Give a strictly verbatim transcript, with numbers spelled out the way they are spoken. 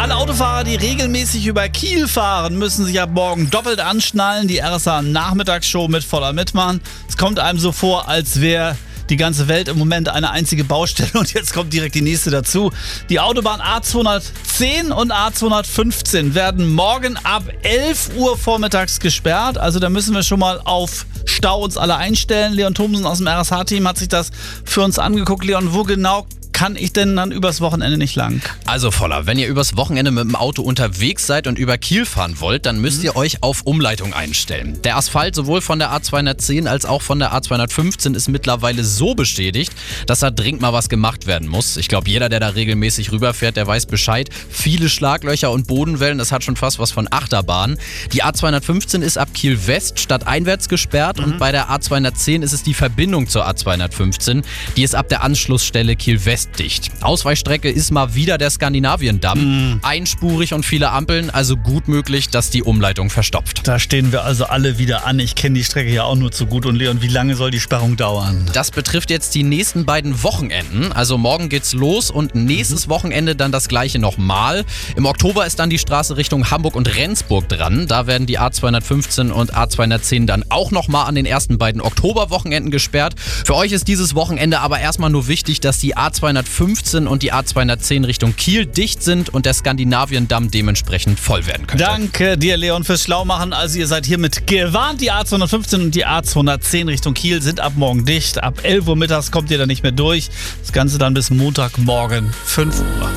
Alle Autofahrer, die regelmäßig über Kiel fahren, müssen sich ab morgen doppelt anschnallen. Die R S A-Nachmittagsshow mit voller Mitmachen. Es kommt einem so vor, als wäre die ganze Welt im Moment eine einzige Baustelle und jetzt kommt direkt die nächste dazu. Die Autobahn A zweihundertzehn und A zweihundertfünfzehn werden morgen ab elf Uhr vormittags gesperrt. Also da müssen wir schon mal auf Stau uns alle einstellen. Leon Thomsen aus dem R S H-Team hat sich das für uns angeguckt. Leon, wo genau kann ich denn dann übers Wochenende nicht lang? Also Voller, wenn ihr übers Wochenende mit dem Auto unterwegs seid und über Kiel fahren wollt, dann müsst ihr euch auf Umleitung einstellen. Der Asphalt sowohl von der A zweihundertzehn als auch von der A zweihundertfünfzehn ist mittlerweile so beschädigt, dass da dringend mal was gemacht werden muss. Ich glaube, jeder, der da regelmäßig rüberfährt, der weiß Bescheid. Viele Schlaglöcher und Bodenwellen, das hat schon fast was von Achterbahn. Die A zweihundertfünfzehn ist ab Kiel West stadteinwärts gesperrt mhm. und bei der A zweihundertzehn ist es die Verbindung zur A zweihundertfünfzehn. Die ist ab der Anschlussstelle Kiel West dicht. Ausweichstrecke ist mal wieder der Skandinaviendamm. Mm. Einspurig und viele Ampeln, also gut möglich, dass die Umleitung verstopft. Da stehen wir also alle wieder an. Ich kenne die Strecke ja auch nur zu gut. Und Leon, wie lange soll die Sperrung dauern? Das betrifft jetzt die nächsten beiden Wochenenden. Also morgen geht's los und nächstes mhm. Wochenende dann das gleiche nochmal. Im Oktober ist dann die Straße Richtung Hamburg und Rendsburg dran. Da werden die A zweihundertfünfzehn und A zweihundertzehn dann auch nochmal an den ersten beiden Oktoberwochenenden gesperrt. Für euch ist dieses Wochenende aber erstmal nur wichtig, dass die A zweihundertfünfzehn und die A zweihundertzehn Richtung Kiel dicht sind und der Skandinaviendamm dementsprechend voll werden könnte. Danke dir, Leon, fürs Schlaumachen. Also ihr seid hiermit gewarnt. Die A zweihundertfünfzehn und die A zweihundertzehn Richtung Kiel sind ab morgen dicht. Ab elf Uhr mittags kommt ihr da nicht mehr durch. Das Ganze dann bis Montagmorgen fünf Uhr.